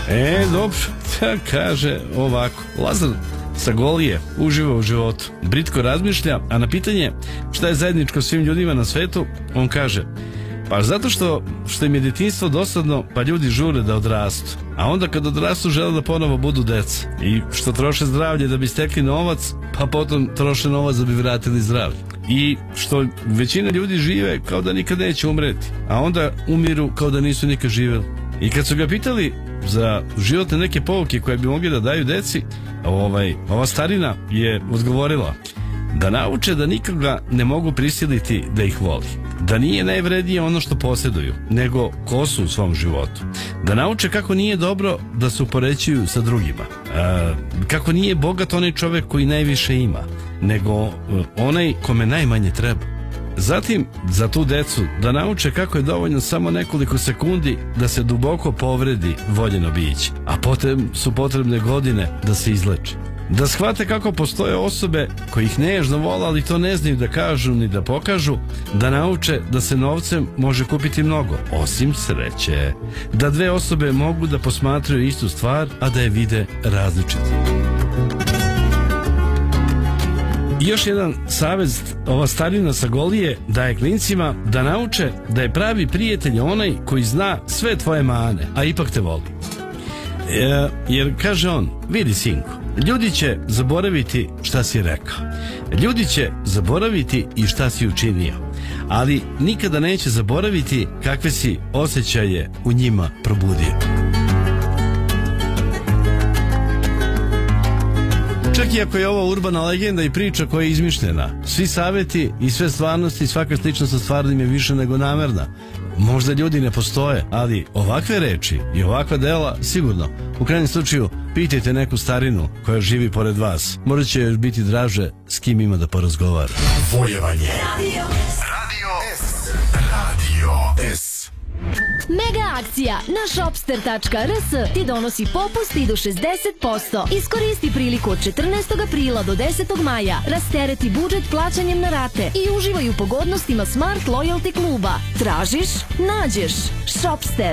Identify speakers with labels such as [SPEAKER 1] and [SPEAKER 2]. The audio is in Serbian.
[SPEAKER 1] Dobro, kaže ovako. Lazar sa Golije uživa u životu, britko razmišlja, a na pitanje šta je zajedničko svim ljudima na svetu, on kaže: pa zato što im je djetinjstvo dosadno, pa ljudi žure da odrastu, a onda kad odrastu žele da ponovo budu deca, i što troše zdravlje da bi stekli novac, pa potom troše novac da bi vratili zdravlje, i što većina ljudi žive kao da nikad neće umreti, a onda umiru kao da nisu nikad živjeli. I kad su ga pitali za životne neke pouke koje bi mogli da daju deci, ova starina je odgovorila da nauče da nikoga ne mogu prisiliti da ih voli, da nije najvrednije ono što posjeduju, nego ko su u svom životu, da nauče kako nije dobro da se upoređuju sa drugima, kako nije bogat onaj čovjek koji najviše ima, nego onaj kome najmanje treba. Zatim, za tu decu, da nauče kako je dovoljno samo nekoliko sekundi da se duboko povredi voljeno biće, a potom su potrebne godine da se izleči. Da shvate kako postoje osobe koji ih nežno vole, ali to ne znaju da kažu ni da pokažu, da nauče da se novcem može kupiti mnogo, osim sreće. Da dve osobe mogu da posmatraju istu stvar, a da je vide različito. I još jedan savez ova starina sa Golije daje klincima, da nauče da je pravi prijatelj onaj koji zna sve tvoje mane, a ipak te voli. Jer kaže on: vidi sinko, ljudi će zaboraviti šta si rekao, ljudi će zaboraviti i šta si učinio, ali nikada neće zaboraviti kakve si osjećaje u njima probudio. Čak i ako je ovo urbana legenda i priča koja je izmišljena, svi savjeti i sve stvarnosti i svaka sličnost sa stvarnim je više nego namerna. Možda ljudi ne postoje, ali ovakve reči i ovakva dela sigurno. U krajnjem slučaju, pitajte neku starinu koja živi pored vas. Možda će još biti draže s kim ima da porazgovara.
[SPEAKER 2] Vojevanje. Radio S.
[SPEAKER 3] Mega akcija na shopster.rs ti donosi popust i do 60%. Iskoristi priliku od 14. aprila do 10. maja. Rastereti budžet plaćanjem na rate i uživaj u pogodnostima Smart Loyalty kluba. Tražiš, nađeš. Shopster.